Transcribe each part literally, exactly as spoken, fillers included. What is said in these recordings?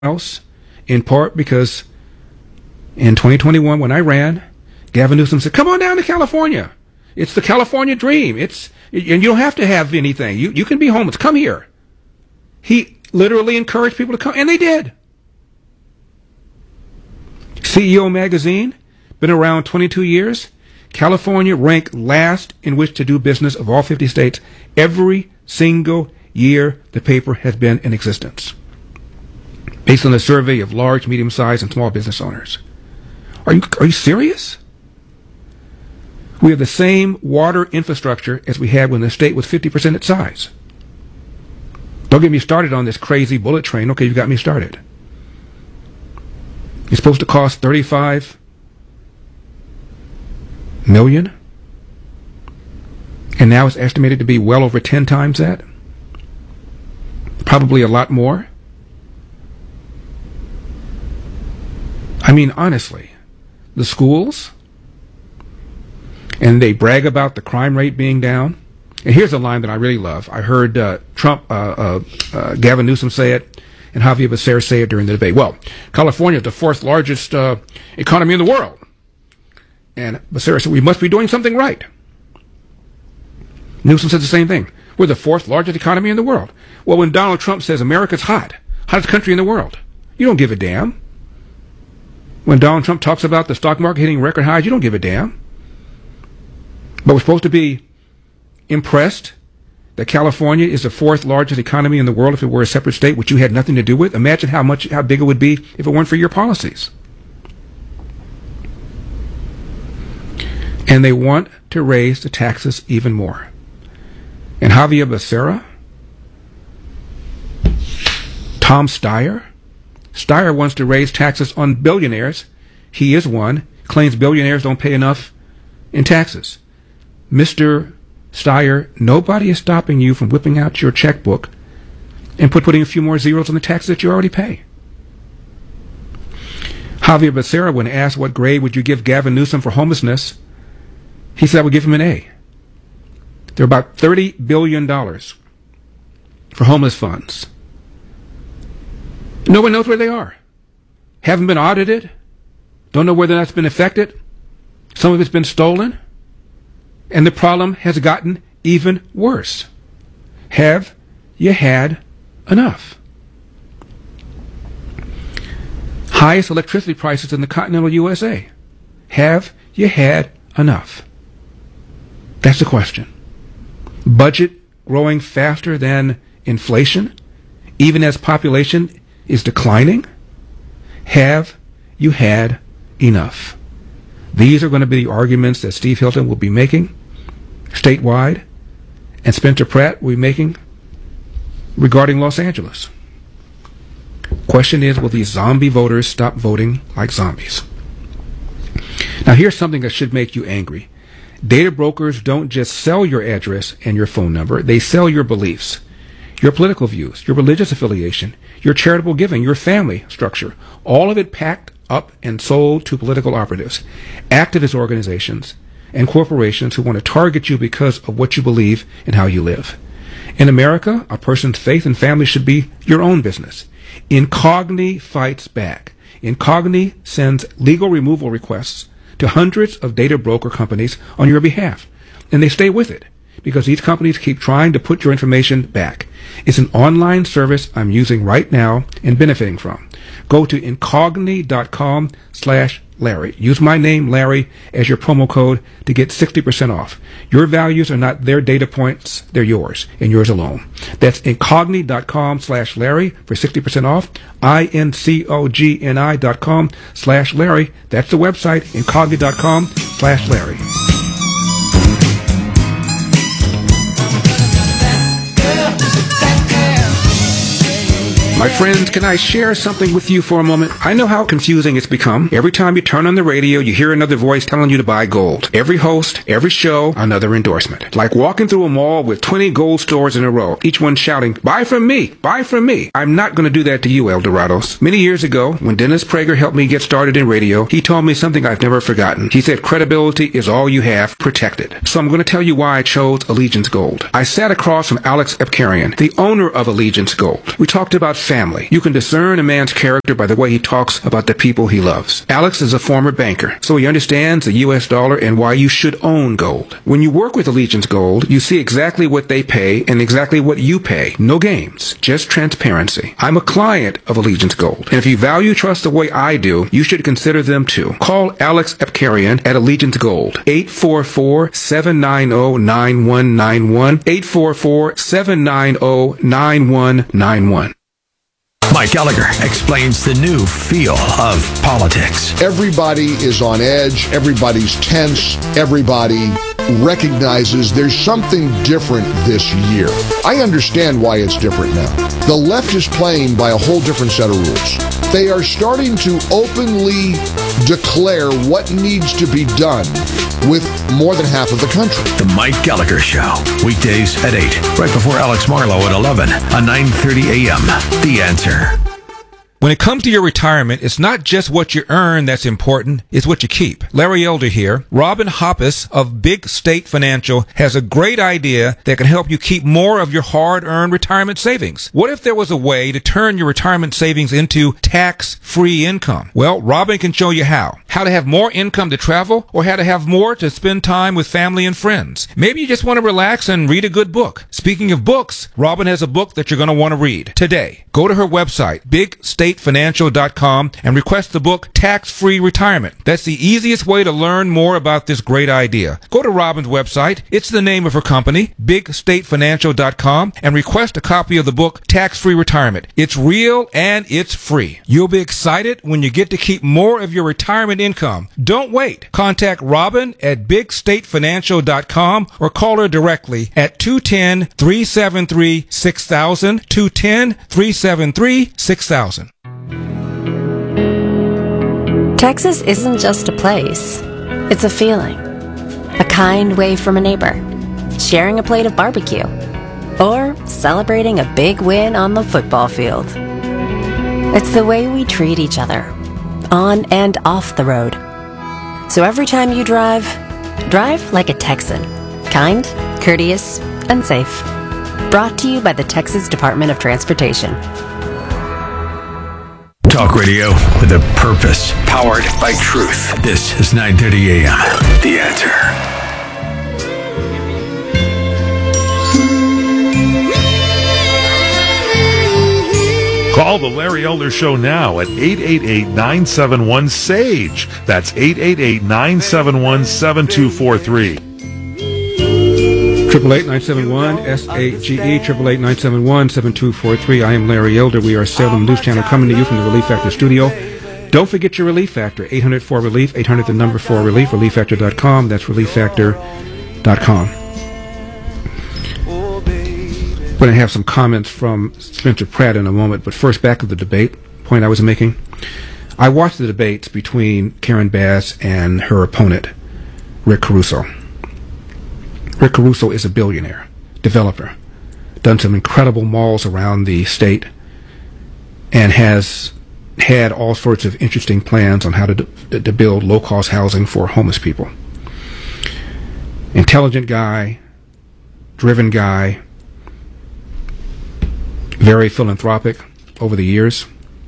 House, in part because in twenty twenty-one, when I ran, Gavin Newsom said, come on down to California. It's the California dream. It's, and you don't have to have anything. You, you can be homeless. Come here. He literally encouraged people to come, and they did. C E O Magazine, been around twenty-two years. California ranked last in which to do business of all fifty states every single year the paper has been in existence, based on a survey of large, medium-sized, and small business owners. Are you, are you serious? We have the same water infrastructure as we had when the state was fifty percent its size. Don't get me started on this crazy bullet train. Okay, you got me started. It's supposed to cost thirty-five million dollars, and now it's estimated to be well over ten times that. Probably a lot more. I mean, honestly, the schools, and they brag about the crime rate being down. And here's a line that I really love. I heard uh, Trump, uh, uh, uh, Gavin Newsom say it, and Javier Becerra say it during the debate. Well, California is the fourth largest uh, economy in the world. And Becerra said, we must be doing something right. Newsom said the same thing. We're the fourth largest economy in the world. Well, when Donald Trump says America's hot, hottest country in the world, you don't give a damn. When Donald Trump talks about the stock market hitting record highs, you don't give a damn. But we're supposed to be impressed that California is the fourth largest economy in the world if it were a separate state, which you had nothing to do with. Imagine how much, how big it would be if it weren't for your policies. And they want to raise the taxes even more. And Javier Becerra, Tom Steyer, Steyer wants to raise taxes on billionaires. He is one, claims billionaires don't pay enough in taxes. Mister Steyer, nobody is stopping you from whipping out your checkbook and put, putting a few more zeros on the taxes that you already pay. Javier Becerra, when asked what grade would you give Gavin Newsom for homelessness, he said I would give him an A. There are about thirty billion dollars for homeless funds. No one knows where they are. Haven't been audited. Don't know whether that's been affected. Some of it's been stolen. And the problem has gotten even worse. Have you had enough? Highest electricity prices in the continental U S A. Have you had enough? That's the question. Budget growing faster than inflation, even as population is declining. Have you had enough? These are going to be the arguments that Steve Hilton will be making statewide, and Spencer Pratt will be making regarding Los Angeles. Question is, will these zombie voters stop voting like zombies? Now, here's something that should make you angry. Data brokers don't just sell your address and your phone number. They sell your beliefs, your political views, your religious affiliation, your charitable giving, your family structure. All of it packed up and sold to political operatives, activist organizations, and corporations who want to target you because of what you believe and how you live. In America, a person's faith and family should be your own business. Incogni fights back. Incogni sends legal removal requests to hundreds of data broker companies on your behalf. And they stay with it because these companies keep trying to put your information back. It's an online service I'm using right now and benefiting from. Go to incogni.com slash Larry. Use my name, Larry, as your promo code to get sixty percent off. Your values are not their data points, they're yours, and yours alone. That's incogni.com slash Larry for sixty percent off. I-N-C-O-G-N-I dot com slash Larry. That's the website, incogni.com slash Larry. My friends, can I share something with you for a moment? I know how confusing it's become. Every time you turn on the radio, you hear another voice telling you to buy gold. Every host, every show, another endorsement. Like walking through a mall with twenty gold stores in a row, each one shouting, buy from me, buy from me. I'm not going to do that to you, El Dorados. Many years ago, when Dennis Prager helped me get started in radio, he told me something I've never forgotten. He said, credibility is all you have, protect it. So I'm going to tell you why I chose Allegiance Gold. I sat across from Alex Epkarian, the owner of Allegiance Gold. We talked about family. You can discern a man's character by the way he talks about the people he loves. Alex is a former banker, so he understands the U S dollar and why you should own gold. When you work with Allegiance Gold, you see exactly what they pay and exactly what you pay. No games, just transparency. I'm a client of Allegiance Gold, and if you value trust the way I do, you should consider them too. Call Alex Epkarian at Allegiance Gold, eight four four, seven nine zero, nine one nine one, eight four four, seven nine zero, nine one nine one. Mike Gallagher explains the new feel of politics. Everybody is on edge. Everybody's tense. Everybody recognizes there's something different this year. I understand why it's different now. The left is playing by a whole different set of rules. They are starting to openly declare what needs to be done with more than half of the country. The Mike Gallagher Show, weekdays at eight, right before Alex Marlowe at eleven on nine thirty a.m. The Answer. When it comes to your retirement, it's not just what you earn that's important, it's what you keep. Larry Elder here. Robin Hoppus of Big State Financial has a great idea that can help you keep more of your hard-earned retirement savings. What if there was a way to turn your retirement savings into tax-free income? Well, Robin can show you how. How to have more income to travel, or how to have more to spend time with family and friends. Maybe you just want to relax and read a good book. Speaking of books, Robin has a book that you're going to want to read today. Go to her website, big state financial dot com, and request the book Tax-Free Retirement. That's the easiest way to learn more about this great idea. Go to Robin's website. It's the name of her company, big state financial dot com, and request a copy of the book Tax-Free Retirement. It's real and it's free. You'll be excited when you get to keep more of your retirement income. Don't wait. Contact Robin at big state financial dot com or call her directly at two one zero, three seven three, six thousand, two one zero, three seven three, six thousand. Texas isn't just a place. It's a feeling. A kind wave from a neighbor. Sharing a plate of barbecue. Or celebrating a big win on the football field. It's the way we treat each other. On and off the road. So every time you drive, drive like a Texan. Kind, courteous, and safe. Brought to you by the Texas Department of Transportation. Talk radio with a purpose, powered by truth. This is nine thirty a.m. The Answer. Call the Larry Elder Show now at eight eight eight, nine seven one, S A G E. That's eight eight eight, nine seven one, seven two four three. Triple eight nine seven one S A G E, triple eight nine seven one seven two four three. I am Larry Elder. We are Salem News Channel coming to you from the Relief Factor studio. Don't forget your Relief Factor, eight hundred four relief, eight hundred the number four relief, relief factor dot com. That's relief factor dot com. We're going to have some comments from Spencer Pratt in a moment, but first, back to the debate point I was making. I watched the debates between Karen Bass and her opponent, Rick Caruso. Rick Caruso is a billionaire, developer, done some incredible malls around the state, and has had all sorts of interesting plans on how to, to build low-cost housing for homeless people. Intelligent guy, driven guy, very philanthropic over the years.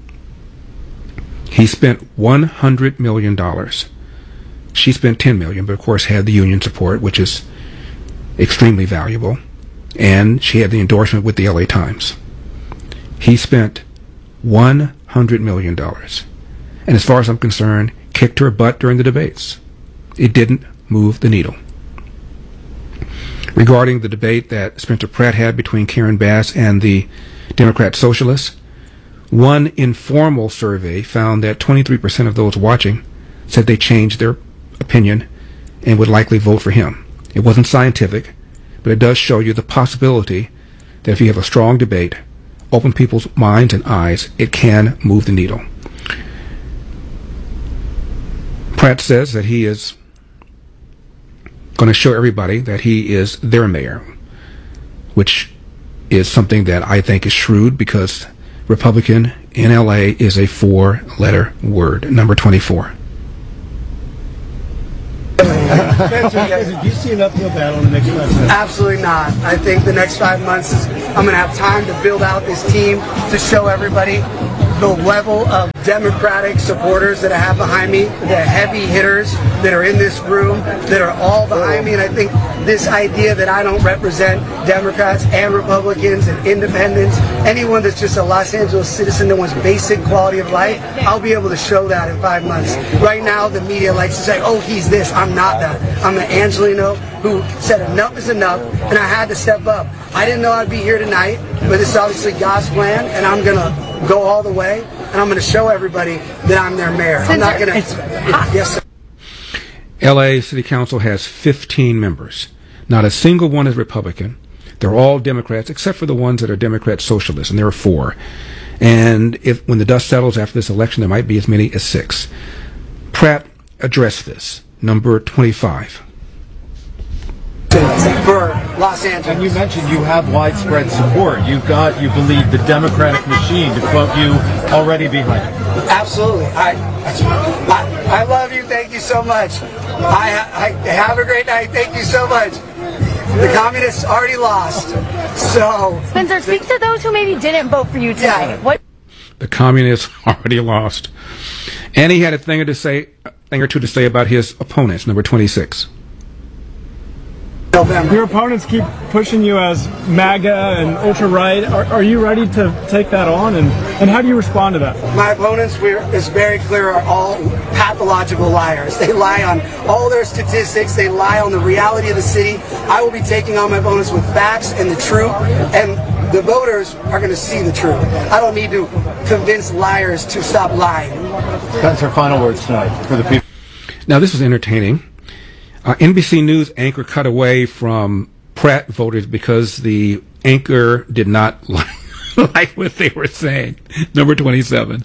He spent one hundred million dollars. She spent ten million dollars, but of course had the union support, which is extremely valuable, and she had the endorsement with the L A Times. He spent one hundred million dollars, and as far as I'm concerned, kicked her butt during the debates. It didn't move the needle. Regarding the debate that Spencer Pratt had between Karen Bass and the Democrat Socialists, one informal survey found that twenty-three percent of those watching said they changed their opinion and would likely vote for him. It wasn't scientific, but it does show you the possibility that if you have a strong debate, open people's minds and eyes, it can move the needle. Pratt says that he is going to show everybody that he is their mayor, which is something that I think is shrewd because Republican in L A is a four-letter word, number twenty-four. Do you see an uphill battle in the next five months? Absolutely not. I think the next five months is I'm going to have time to build out this team to show everybody the level of Democratic supporters that I have behind me, the heavy hitters that are in this room, that are all behind me. And I think this idea that I don't represent Democrats and Republicans and independents, anyone that's just a Los Angeles citizen that wants basic quality of life, I'll be able to show that in five months. Right now, the media likes to say, oh, he's this. I'm not that. I'm an Angelino who said enough is enough, and I had to step up. I didn't know I'd be here tonight, but this is obviously God's plan, and I'm going to go all the way, and I'm going to show everybody that I'm their mayor. I'm not going to... Yes, sir. L A City Council has fifteen members. Not a single one is Republican. They're all Democrats, except for the ones that are Democrat socialists, and there are four. And if when the dust settles after this election, there might be as many as six. Pratt addressed this. Number twenty-five. For Los Angeles. And you mentioned you have widespread support. You've got, you believe, the Democratic machine, to quote you, already behind you. Absolutely. I, I, I love you. Thank you so much. I, I have a great night. Thank you so much. The communists already lost. So, Spencer, speak to those who maybe didn't vote for you tonight. Yeah. What? The communists already lost. And he had a thing to say, a thing or two to say about his opponents. Number twenty-six. November. Your opponents keep pushing you as MAGA and ultra-right. Are, are you ready to take that on? And, and how do you respond to that? My opponents, we're, it's very clear, are all pathological liars. They lie on all their statistics. They lie on the reality of the city. I will be taking on my opponents with facts and the truth. And the voters are going to see the truth. I don't need to convince liars to stop lying. Spencer, final words tonight for the people. Now, this was entertaining. Uh, N B C News anchor cut away from Pratt voters because the anchor did not like, like what they were saying. Number twenty-seven.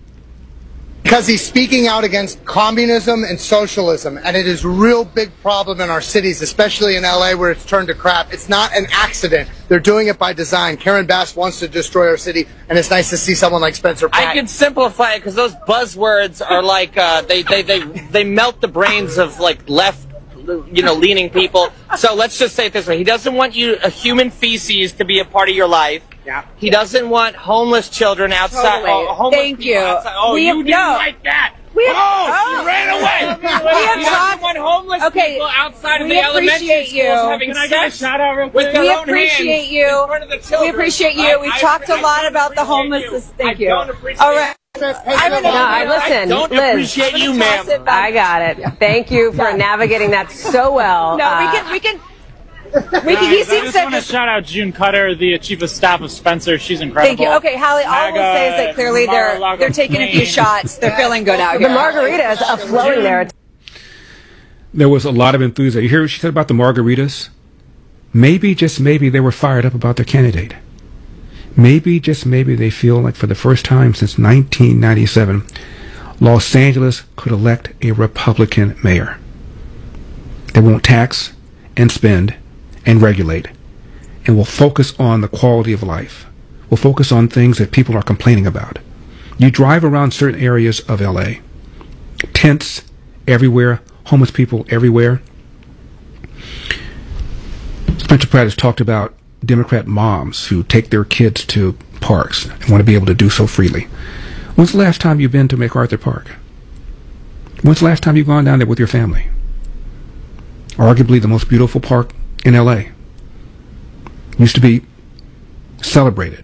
Because he's speaking out against communism and socialism, and it is a real big problem in our cities, especially in L A where it's turned to crap. It's not an accident. They're doing it by design. Karen Bass wants to destroy our city, and it's nice to see someone like Spencer Pratt. I can simplify it because those buzzwords are like, uh, they, they, they, they melt the brains of like left, you know, leaning people. So let's just say it this way. He doesn't want you, a human feces, to be a part of your life. Yeah. He doesn't want homeless children outside. Totally. Oh, homeless Thank people you. outside. Oh, We you have- didn't no. like that. We have- oh, oh. you ran away. We have he talked- doesn't want homeless Okay, people outside of we the elementary appreciate schools you. having Can I sex get a shout out real with quick? their We own appreciate hands you. in front of the children. We appreciate you. I- We've I- talked a I lot don't about the appreciate homelessness. you. Thank I you. don't appreciate All right. you. I'm gonna, No, I listen. I don't Liz, appreciate you, ma'am. I got it. Thank you for navigating that so well. No, we Uh, can. We can. We can. He I seems just to want to shout out June Cutter, the chief of staff of Spencer. She's incredible. Thank you. Okay, Hallie, all I will say is that clearly they're Mar-a-Lago they're taking a few Plain. shots. They're feeling good out the here. margaritas are flowing there. There was a lot of enthusiasm. You hear what she said about the margaritas? Maybe, just maybe, they were fired up about their candidate. Maybe, just maybe, they feel like for the first time since nineteen ninety-seven, Los Angeles could elect a Republican mayor. They won't tax and spend and regulate, and will focus on the quality of life. Will focus on things that people are complaining about. You drive around certain areas of L A, tents everywhere, homeless people everywhere. Spencer Pratt has talked about Democrat moms who take their kids to parks and want to be able to do so freely. When's the last time you've been to MacArthur Park? When's the last time you've gone down there with your family? Arguably the most beautiful park in L A. Used to be celebrated.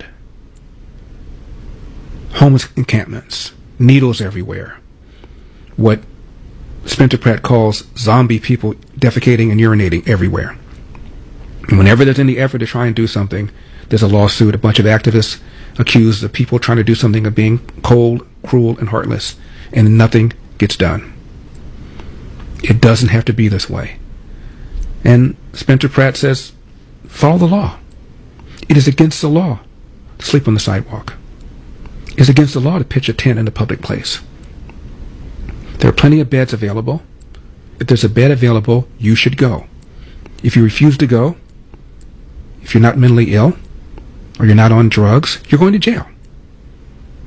Homeless encampments, needles everywhere. What Spencer Pratt calls zombie people defecating and urinating everywhere. And whenever there's any effort to try and do something, there's a lawsuit, a bunch of activists accuse the people trying to do something of being cold, cruel, and heartless, and nothing gets done. It doesn't have to be this way. And Spencer Pratt says, follow the law. It is against the law to sleep on the sidewalk. It is against the law to pitch a tent in a public place. There are plenty of beds available. If there's a bed available, you should go. If you refuse to go, if you're not mentally ill, or you're not on drugs, you're going to jail.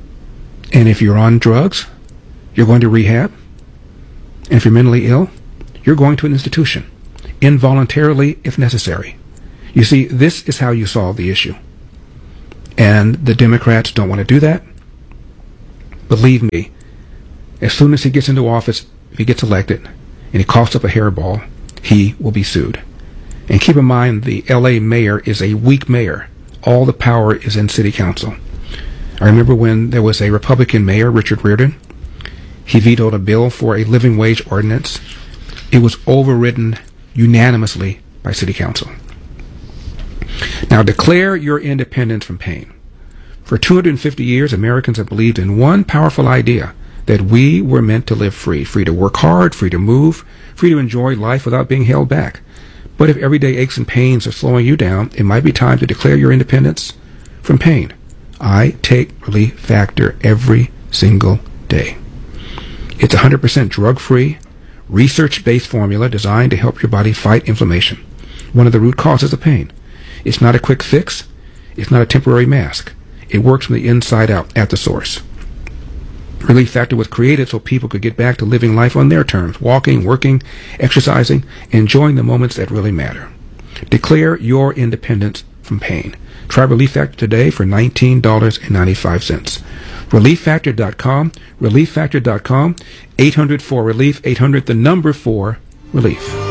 And if you're on drugs, you're going to rehab. And if you're mentally ill, you're going to an institution, involuntarily if necessary. You see, this is how you solve the issue. And the Democrats don't want to do that. Believe me, as soon as he gets into office, if he gets elected, and he coughs up a hairball, he will be sued. And keep in mind, the L A mayor is a weak mayor. All the power is in city council. I remember when there was a Republican mayor, Richard Riordan. He vetoed a bill for a living wage ordinance. It was overridden unanimously by city council. Now, declare your independence from pain. For two hundred fifty years, Americans have believed in one powerful idea, that we were meant to live free, free to work hard, free to move, free to enjoy life without being held back. But if everyday aches and pains are slowing you down, it might be time to declare your independence from pain. I take Relief Factor every single day. It's a one hundred percent drug-free, research-based formula designed to help your body fight inflammation, one of the root causes of pain. It's not a quick fix. It's not a temporary mask. It works from the inside out at the source. Relief Factor was created so people could get back to living life on their terms, walking, working, exercising, enjoying the moments that really matter. Declare your independence from pain. Try Relief Factor today for nineteen dollars and ninety-five cents. relief factor dot com, relief factor dot com, eight hundred four relief, eight hundred the number four relief.